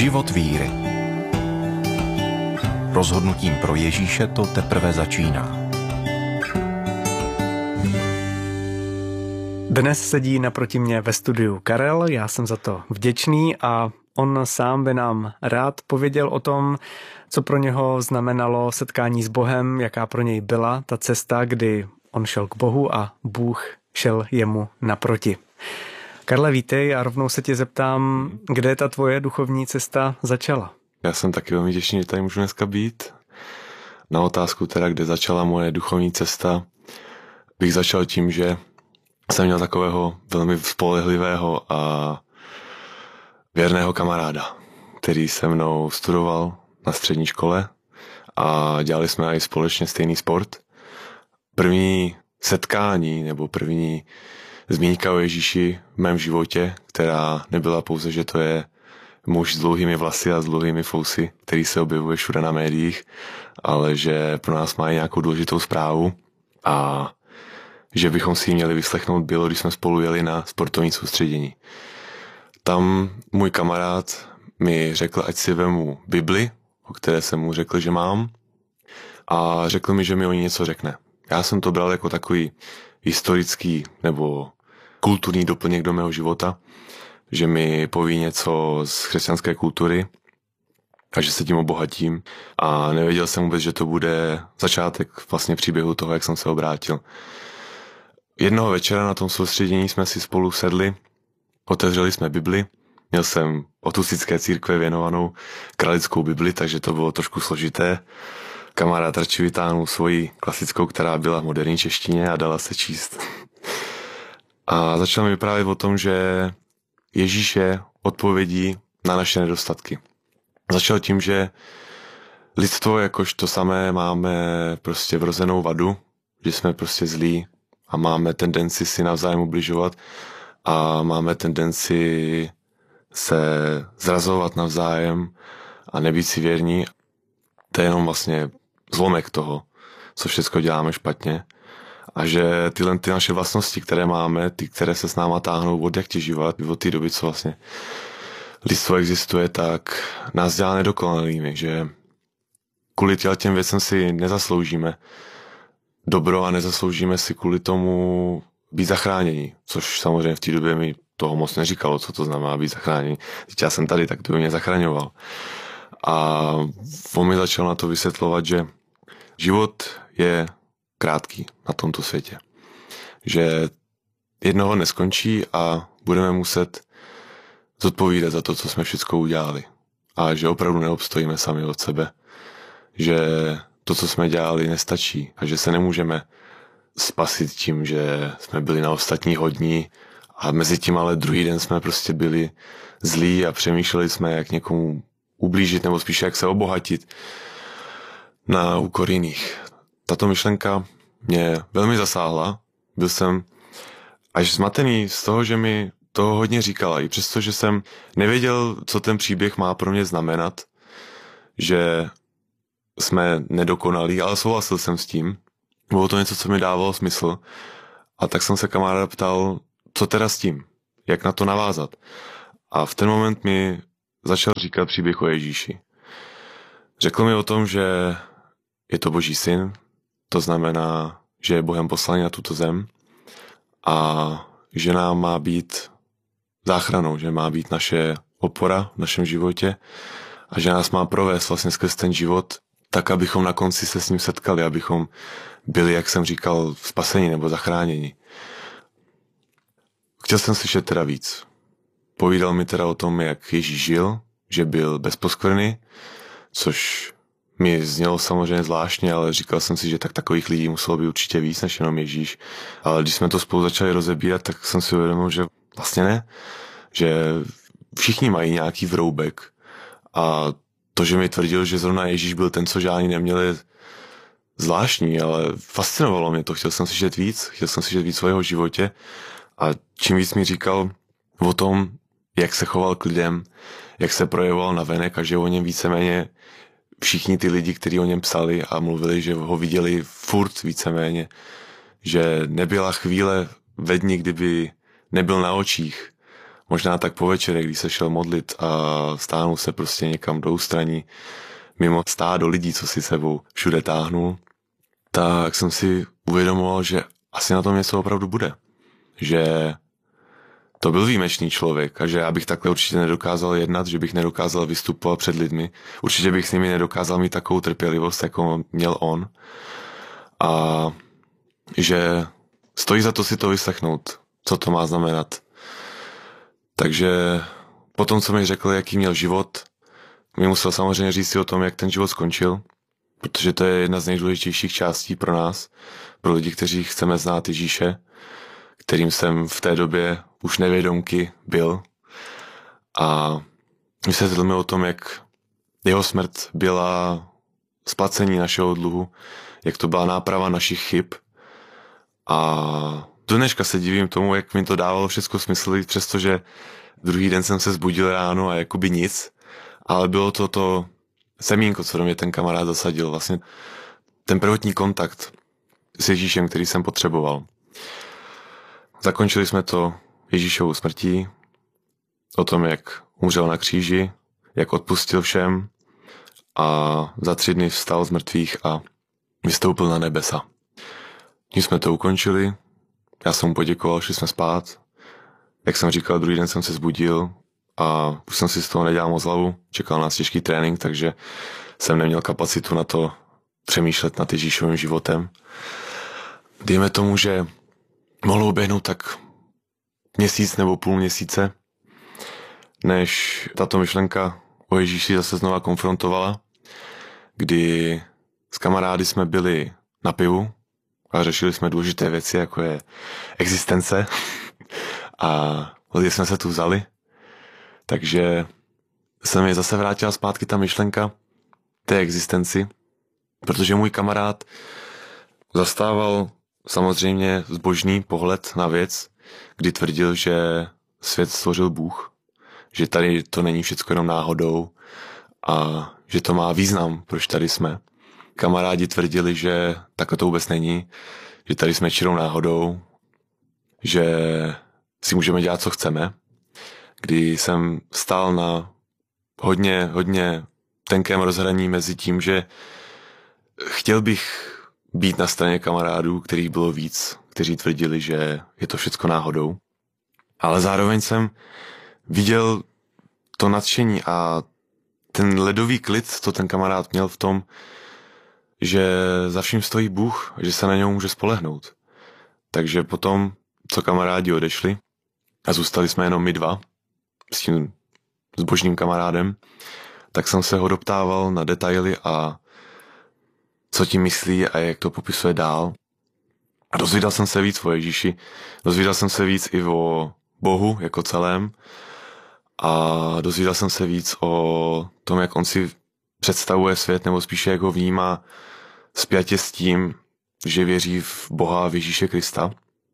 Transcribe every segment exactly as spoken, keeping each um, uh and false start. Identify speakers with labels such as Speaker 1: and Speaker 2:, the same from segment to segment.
Speaker 1: Život víry. Rozhodnutím pro Ježíše to teprve začíná.
Speaker 2: Dnes sedí naproti mě ve studiu Karel, já jsem za to vděčný a on sám by nám rád pověděl o tom, co pro něho znamenalo setkání s Bohem, jaká pro něj byla ta cesta, kdy on šel k Bohu a Bůh šel jemu naproti. Karle, vítej a rovnou se tě zeptám, kde ta tvoje duchovní cesta začala?
Speaker 3: Já jsem taky velmi těšný, že tady můžu dneska být. Na otázku teda, kde začala moje duchovní cesta, bych začal tím, že jsem měl takového velmi spolehlivého a věrného kamaráda, který se mnou studoval na střední škole a dělali jsme i společně stejný sport. První setkání nebo první zmínka o Ježíši v mém životě, která nebyla pouze, že to je muž s dlouhými vlasy a s dlouhými fousy, který se objevuje všude na médiích, ale že pro nás má i nějakou důležitou zprávu a že bychom si ji měli vyslechnout, bylo, když jsme spolu jeli na sportovní soustředění. Tam můj kamarád mi řekl, ať si vemu Bibli, o které jsem mu řekl, že mám, a řekl mi, že mi o ní něco řekne. Já jsem to bral jako takový historický nebo kulturní doplněk do mého života, že mi poví něco z křesťanské kultury a že se tím obohatím. A nevěděl jsem vůbec, že to bude začátek vlastně příběhu toho, jak jsem se obrátil. Jednoho večera na tom soustředění jsme si spolu sedli, otevřeli jsme Bibli. Měl jsem od husitské církve věnovanou kralickou Bibli, takže to bylo trošku složité. Kamarád radši vytáhnul svoji klasickou, která byla v moderní češtině a dala se číst. A začal mi vyprávět o tom, že Ježíš je odpovědí na naše nedostatky. Začal tím, že lidstvo jakož to samé máme prostě vrozenou vadu, že jsme prostě zlí a máme tendenci si navzájem ubližovat a máme tendenci se zrazovat navzájem a nebýt si věrní. To je jenom vlastně zlomek toho, co všechno děláme špatně. A že tyhle ty naše vlastnosti, které máme, ty, které se s náma táhnou od jak těživa, od té doby, co vlastně lidstvo existuje, tak nás dělá nedokonalými, že kvůli těm věcem si nezasloužíme dobro a nezasloužíme si kvůli tomu být zachráněni, což samozřejmě v té době mi toho moc neříkalo, co to znamená být zachráněni. Teď já jsem tady, tak to by mě zachraňoval. A on mi začal na to vysvětlovat, že život je krátký na tomto světě. Že jednoho neskončí a budeme muset zodpovídat za to, co jsme všechno udělali. A že opravdu neobstojíme sami od sebe. Že to, co jsme dělali, nestačí a že se nemůžeme spasit tím, že jsme byli na ostatní hodní a mezi tím ale druhý den jsme prostě byli zlí a přemýšleli jsme, jak někomu ublížit nebo spíše jak se obohatit na úkor jiných. Tato myšlenka mě velmi zasáhla. Byl jsem až zmatený z toho, že mi toho hodně říkala. I přesto, že jsem nevěděl, co ten příběh má pro mě znamenat, že jsme nedokonalí, ale souhlasil jsem s tím. Bylo to něco, co mi dávalo smysl. A tak jsem se kamaráda ptal, co teda s tím? Jak na to navázat? A v ten moment mi začal říkat příběh o Ježíši. Řekl mi o tom, že je to Boží syn, to znamená, že je Bohem poslaný na tuto zem a že nám má být záchranou, že má být naše opora v našem životě a že nás má provést vlastně skrz ten život tak, abychom na konci se s ním setkali, abychom byli, jak jsem říkal, spaseni nebo zachráněni. Chtěl jsem slyšet teda víc. Povídal mi teda o tom, jak Ježíš žil, že byl bez poskvrny, což mi znělo samozřejmě zvláštně, ale říkal jsem si, že tak takových lidí muselo být určitě víc než jenom Ježíš. Ale když jsme to spolu začali rozebírat, tak jsem si uvědomil, že vlastně ne. Že všichni mají nějaký vroubek. A to, že mi tvrdil, že zrovna Ježíš byl ten, co žádný neměli, zvláštní, ale fascinovalo mě to. Chtěl jsem slyšet víc, chtěl jsem slyšet víc o jeho životě. A čím víc mi říkal o tom, jak se choval k lidem, jak se projevoval navenek a že o něm víceméně všichni ty lidi, kteří o něm psali a mluvili, že ho viděli furt víceméně, že nebyla chvíle ve dni, kdyby nebyl na očích. možná tak po večerech, když se šel modlit a stáhnul se prostě někam do ústraní, mimo stádo lidí, co si sebou všude táhnul, tak jsem si uvědomoval, že asi na tom něco opravdu bude. Že to byl výjimečný člověk a že já bych takhle určitě nedokázal jednat, že bych nedokázal vystupovat před lidmi. Určitě bych s nimi nedokázal mít takovou trpělivost, jako měl on. A že stojí za to si to vyslechnout, co to má znamenat. Takže potom, co mi řekl, jaký měl život, mi musel samozřejmě říct si o tom, jak ten život skončil, protože to je jedna z nejdůležitějších částí pro nás, pro lidi, kteří chceme znát Ježíše, kterým jsem v té době už nevědomky byl. A vysvětlil mi o tom, jak jeho smrt byla splacení našeho dluhu, jak to byla náprava našich chyb. A do dneška se divím tomu, jak mi to dávalo všechno smysl, přestože druhý den jsem se zbudil ráno a jakoby nic, ale bylo to to semínko, co do mě ten kamarád zasadil, vlastně ten prvotní kontakt s Ježíšem, který jsem potřeboval. Zakončili jsme to Ježíšovou smrtí, o tom, jak umřel na kříži, jak odpustil všem a za tři dny vstal z mrtvých a vystoupil na nebesa. Když jsme to ukončili, já jsem mu poděkoval, šli jsme spát. Jak jsem říkal, druhý den jsem se zbudil a už jsem si z toho nedělal moc hlavu. Čekal nás těžký trénink, takže jsem neměl kapacitu na to přemýšlet nad Ježíšovým životem. Dejme tomu, že mohlo uběhnout tak měsíc nebo půl měsíce, než tato myšlenka o Ježíši zase znova konfrontovala, kdy s kamarády jsme byli na pivu a řešili jsme důležité věci, jako je existence a lidi jsme se tu vzali, takže se mi zase vrátila zpátky ta myšlenka té existenci, protože můj kamarád zastával samozřejmě zbožný pohled na věc, kdy tvrdil, že svět stvořil Bůh, že tady to není všechno jenom náhodou a že to má význam, proč tady jsme. Kamarádi tvrdili, že takhle to vůbec není, že tady jsme čirou náhodou, že si můžeme dělat, co chceme. Kdy jsem stál na hodně, hodně tenkém rozhraní mezi tím, že chtěl bych být na straně kamarádů, kterých bylo víc, kteří tvrdili, že je to všecko náhodou. Ale zároveň jsem viděl to nadšení a ten ledový klid, co ten kamarád měl v tom, že za vším stojí Bůh, že se na něj může spolehnout. Takže potom, co kamarádi odešli a zůstali jsme jenom my dva s tím zbožným kamarádem, tak jsem se ho doptával na detaily a co tím myslí a jak to popisuje dál. A dozvěděl jsem se víc o Ježíši, dozvěděl jsem se víc i o Bohu jako celém a dozvěděl jsem se víc o tom, jak on si představuje svět, nebo spíše jak ho vnímá spjatě s tím, že věří v Boha a v Ježíše Krista.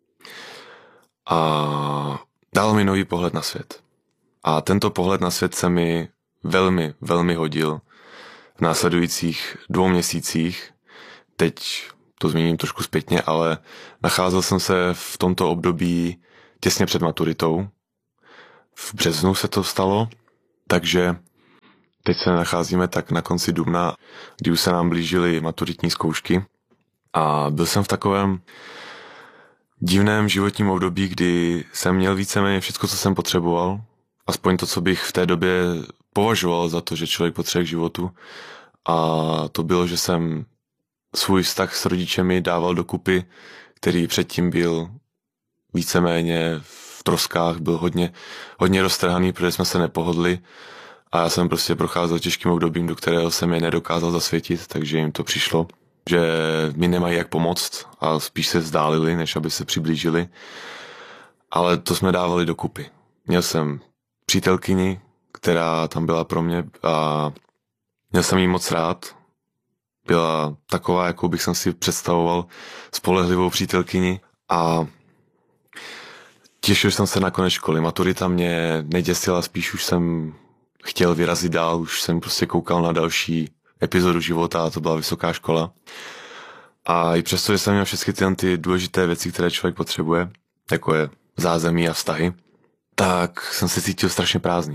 Speaker 3: A dal mi nový pohled na svět. A tento pohled na svět se mi velmi, velmi hodil v následujících dvou měsících. Teď to zmíním trošku zpětně, ale nacházel jsem se v tomto období těsně před maturitou. V březnu se to stalo, takže teď se nacházíme tak na konci dubna, kdy už se nám blížily maturitní zkoušky. A byl jsem v takovém divném životním období, kdy jsem měl víceméně všechno, co jsem potřeboval. Aspoň to, co bych v té době považoval za to, že člověk potřebuje k životu. A to bylo, že jsem svůj vztah s rodičemi dával dokupy, který předtím byl víceméně v troskách, byl hodně, hodně roztrhaný, protože jsme se nepohodli. A já jsem prostě procházel těžkým obdobím, do kterého jsem je nedokázal zasvětit, takže jim to přišlo, že mi nemají jak pomoct a spíš se vzdálili, než aby se přiblížili. Ale to jsme dávali dokupy. Měl jsem přítelkyni, která tam byla pro mě a měl jsem jí moc rád. Byla taková, jakou bych jsem si představoval, spolehlivou přítelkyni a těšil jsem se na konec školy. Maturita mě neděsila, spíš už jsem chtěl vyrazit dál, už jsem prostě koukal na další epizodu života a to byla vysoká škola. A i přesto, že jsem měl všechny ty, ty důležité věci, které člověk potřebuje, jako je zázemí a vztahy, tak jsem se cítil strašně prázdný.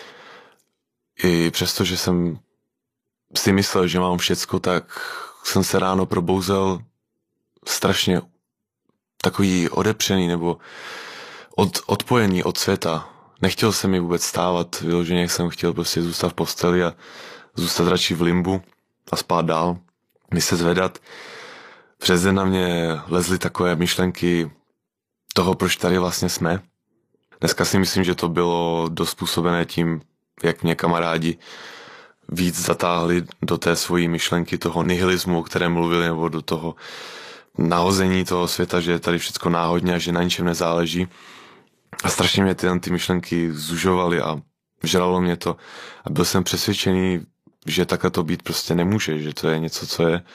Speaker 3: I přesto, že jsem si myslel, že mám všecko, tak jsem se ráno probouzel strašně takový odepřený nebo od, odpojený od světa. Nechtěl jsem mi vůbec stávat, vyloženě jsem chtěl prostě zůstat v posteli a zůstat radši v limbu a spát dál, než se zvedat. Přes den na mě lezly takové myšlenky toho, proč tady vlastně jsme. Dneska si myslím, že to bylo dost způsobené tím, jak mě kamarádi víc zatáhli do té svojí myšlenky toho nihilismu, o kterém mluvili, nebo do toho nahození toho světa, že je tady všechno náhodně a že na ničem nezáleží. A strašně mě ty, ty myšlenky zužovaly a žralo mě to. A byl jsem přesvědčený, že takhle to být prostě nemůže, že to je něco, co je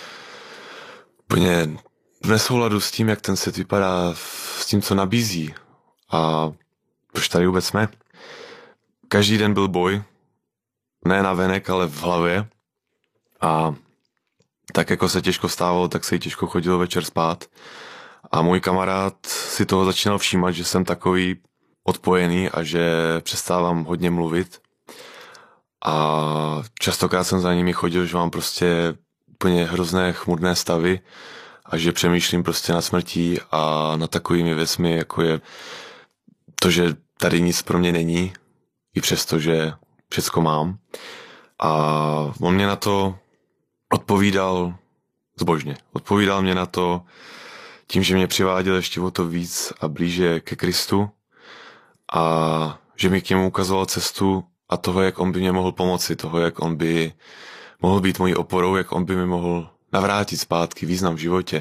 Speaker 3: úplně v nesouladu s tím, jak ten svět vypadá, s tím, co nabízí. A proč tady vůbec jsme? Každý den byl boj, ne na venek, ale v hlavě. A tak jako se těžko stávalo, tak se i těžko chodilo večer spát. A můj kamarád si toho začínal všímat, že jsem takový odpojený a že přestávám hodně mluvit. A častokrát jsem za nimi chodil, že mám prostě úplně hrozné chmurné stavy a že přemýšlím prostě na smrtí a na takovými věcmi, jako je to, že tady nic pro mě není, i přesto, že všecko mám. A on mě na to odpovídal zbožně. Odpovídal mě na to tím, že mě přiváděl ještě o to víc a blíže ke Kristu a že mi k němu ukazoval cestu a toho, jak on by mě mohl pomoci, toho, jak on by mohl být mojí oporou, jak on by mi mohl navrátit zpátky význam v životě.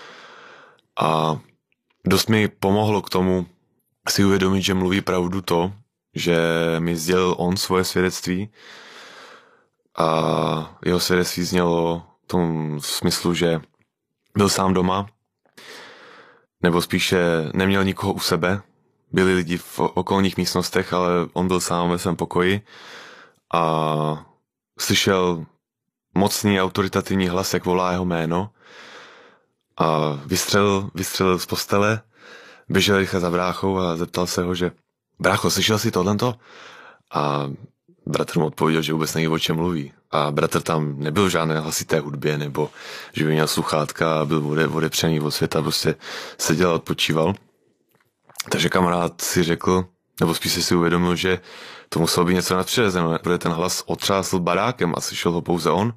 Speaker 3: A dost mi pomohlo k tomu si uvědomit, že mluví pravdu to, že mi sdělil on svoje svědectví a jeho svědectví znělo v tom smyslu, že byl sám doma, nebo spíše neměl nikoho u sebe. Byli lidi v okolních místnostech, ale on byl sám ve svém pokoji a slyšel mocný autoritativní hlas, jak volá jeho jméno a vystřelil, vystřelil z postele, běžel rychle za bráchou a zeptal se ho, že brácho, slyšel jsi tohleto? A bratr mu odpověděl, že vůbec neví, o čem mluví. A bratr tam nebyl v žádné hlasité hudbě, nebo že by měl sluchátka a byl ode, odepřený od světa, prostě seděl a odpočíval. Takže kamarád si řekl, nebo spíš si uvědomil, že to muselo být něco nadpřirozeného, protože ten hlas otřásl barákem a slyšel ho pouze on.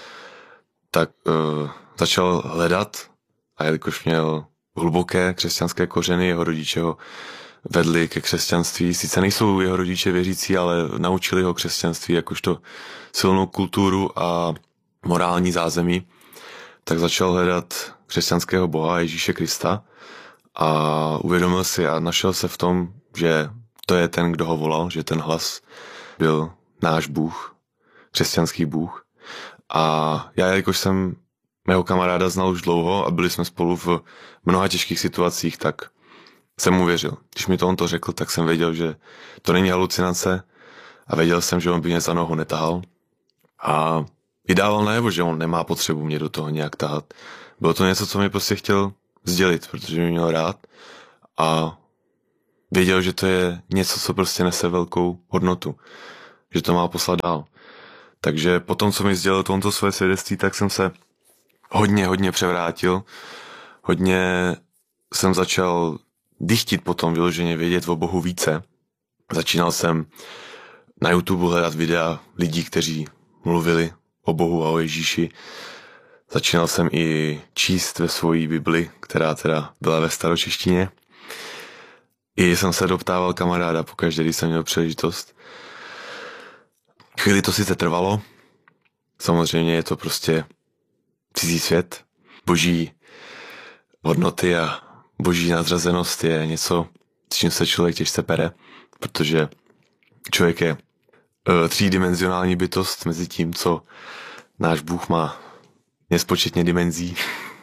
Speaker 3: Tak uh, začal hledat a jelikož měl hluboké křesťanské kořeny, jeho rodiče ho vedli ke křesťanství. Sice nejsou jeho rodiče věřící, ale naučili ho křesťanství jakožto silnou kulturu a morální zázemí. Tak začal hledat křesťanského Boha Ježíše Krista a uvědomil si a našel se v tom, že to je ten, kdo ho volal, že ten hlas byl náš Bůh, křesťanský Bůh. A já, jakož jsem mého kamaráda znal už dlouho a byli jsme spolu v mnoha těžkých situacích, tak jsem mu věřil. Když mi to on to řekl, tak jsem věděl, že to není halucinace a věděl jsem, že on by mě za nohu netahal. A vydával najevo, že on nemá potřebu mě do toho nějak tahat. Bylo to něco, co mi prostě chtěl sdělit, protože mě měl rád a věděl, že to je něco, co prostě nese velkou hodnotu, že to má poslat dál. Takže potom, co mi sdělil tomto své svědectví, tak jsem se hodně, hodně převrátil. Hodně jsem začal dychtit potom vyloženě vědět o Bohu více. Začínal jsem na YouTube hledat videa lidí, kteří mluvili o Bohu a o Ježíši. Začínal jsem i číst ve svojí Bibli, která teda byla ve staročeštině. I jsem se doptával kamaráda pokaždé, když jsem měl příležitost. Chvíli to sice trvalo. Samozřejmě je to prostě cizí svět. Boží hodnoty a boží nadřazenost je něco, s čím se člověk těžce pere, protože člověk je uh, třídimenzionální bytost mezi tím, co náš Bůh má nespočetně dimenzí.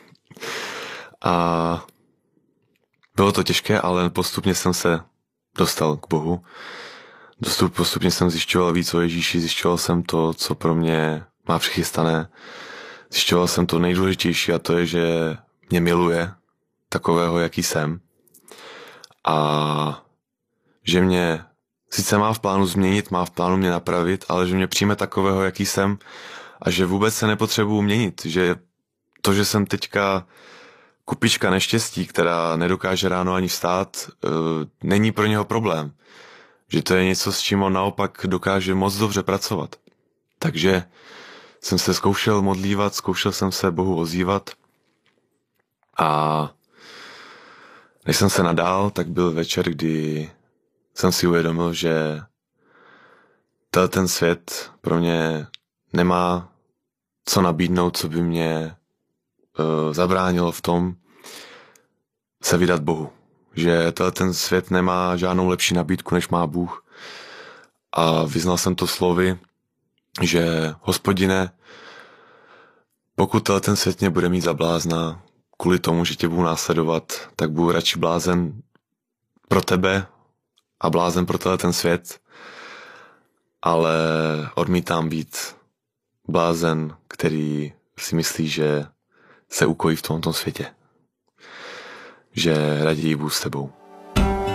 Speaker 3: A bylo to těžké, ale postupně jsem se dostal k Bohu. Dostup, postupně jsem zjišťoval víc o Ježíši, zjišťoval jsem to, co pro mě má přichystané. Zjišťoval jsem to nejdůležitější a to je, že mě miluje takového, jaký jsem. A že mě sice má v plánu změnit, má v plánu mě napravit, ale že mě přijme takového, jaký jsem a že vůbec se nepotřebuju měnit, že to, že jsem teďka kupička neštěstí, která nedokáže ráno ani vstát, není pro něho problém. Že to je něco, s čím on naopak dokáže moc dobře pracovat. Takže jsem se zkoušel modlívat, zkoušel jsem se Bohu ozývat a než jsem se nadál, tak byl večer, kdy jsem si uvědomil, že ten svět pro mě nemá co nabídnout, co by mě uh, zabránilo v tom se vydat Bohu. Že ten svět nemá žádnou lepší nabídku, než má Bůh. A vyznal jsem to slovy, že Hospodine, pokud ten svět mě bude mít za blázna, kvůli tomu, že tě budu následovat, tak budu radši blázen pro tebe a blázen pro ten svět, ale odmítám být blázen, který si myslí, že se ukojí v tomto světě. Že raději budu s tebou.